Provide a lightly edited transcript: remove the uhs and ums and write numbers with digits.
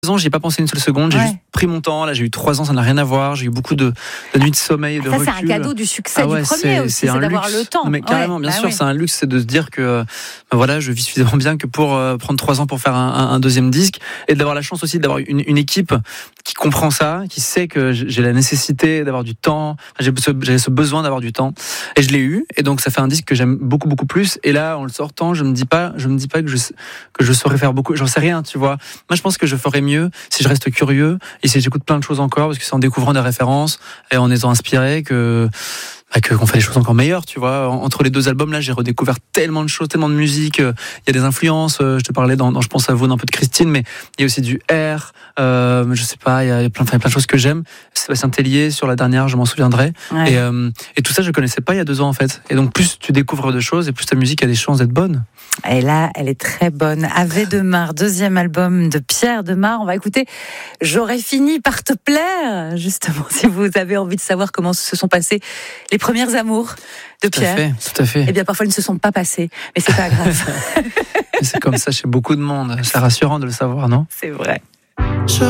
ans, j'y ai pas pensé une seule seconde. J'ai juste pris mon temps. Là, j'ai eu 3 ans, ça n'a rien à voir. J'ai eu beaucoup de nuits de sommeil et de recul. Ça, c'est un cadeau du succès du premier aussi, c'est d'avoir le temps. Non, mais carrément, bien sûr, c'est un luxe, c'est de se dire que voilà, je vis suffisamment bien que pour prendre 3 ans pour faire un deuxième disque, et d'avoir la chance aussi d'avoir une équipe qui comprend ça, qui sait que j'ai la nécessité d'avoir du temps. J'avais ce besoin d'avoir du temps, et je l'ai eu. Et donc, ça fait un disque que j'aime beaucoup, beaucoup plus. Et là, en le sortant, je me dis pas que je saurais faire beaucoup. J'en sais rien, tu vois. Moi, je pense que je ferais mieux si je reste curieux et si j'écoute plein de choses encore, parce que c'est en découvrant des références et en étant inspiré qu'on fait des choses encore meilleures, tu vois. Entre les 2 albums, là, j'ai redécouvert tellement de choses, tellement de musique. Il y a des influences. Je te parlais dans Je pense à vous, un peu de Christine, mais il y a aussi du R. Je sais pas, il y a plein de choses que j'aime. Sébastien Tellier, sur la dernière, je m'en souviendrai. Ouais. Et tout ça, je connaissais pas il y a 2 ans, en fait. Et donc, plus tu découvres de choses, et plus ta musique a des chances d'être bonne. Et là, elle est très bonne. Ave de Mar, 2e album de Pierre Demar. On va écouter J'aurais fini par te plaire. Justement, si vous avez envie de savoir comment se sont passés les premiers amours de Pierre. Tout à fait. Eh bien, parfois, ils ne se sont pas passés, mais c'est pas grave. C'est comme ça chez beaucoup de monde. C'est rassurant de le savoir, non ? C'est vrai.